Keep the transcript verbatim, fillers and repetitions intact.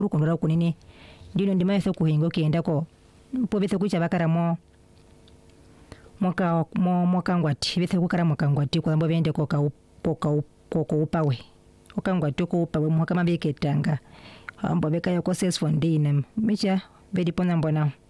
rukunura kunini ndino ndima yese kuhingo kienda ko po bese kucha bakara mo moka mo mokangwati bese kukara mokangwati kwa mbo bende ko ka upoka ko upawe okangwati ko upawe mo kama beketanga ambo beka yoko ses fondine micha bedi pona mbona